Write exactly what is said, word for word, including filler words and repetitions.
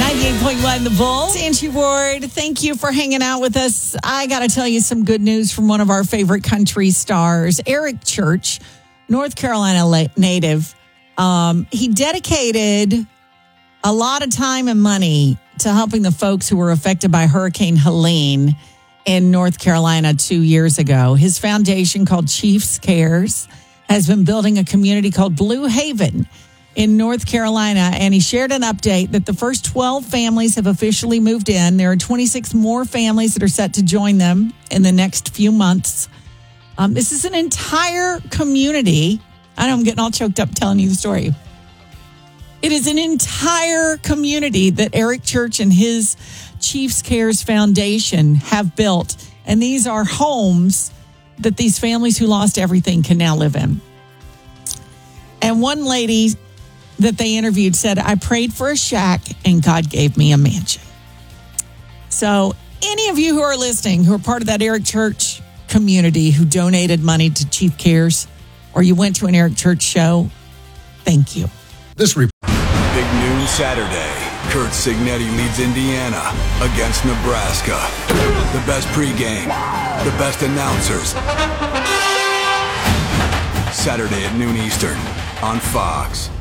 ninety-eight point one The Bull. Angie Ward, thank you for hanging out with us. I got to tell you some good news from one of our favorite country stars, Eric Church, North Carolina native. Um, he dedicated a lot of time and money to helping the folks who were affected by Hurricane Helene in North Carolina two years ago. His foundation, called Chiefs Cares, has been building a community called Blue Haven in North Carolina, and he shared an update that the first twelve families have officially moved in. There are twenty-six more families that are set to join them in the next few months. Um, this is an entire community. I know I'm getting all choked up telling you the story. It is an entire community that Eric Church and his Chiefs Cares Foundation have built, and these are homes that these families who lost everything can now live in. And one lady that they interviewed said, I prayed for a shack and God gave me a mansion. So any of you who are listening, who are part of that Eric Church community, who donated money to Chief Cares, or you went to an Eric Church show, thank you. This report. Big noon Saturday. Kurt Signetti leads Indiana against Nebraska. The best pregame, the best announcers. Saturday at noon Eastern on Fox.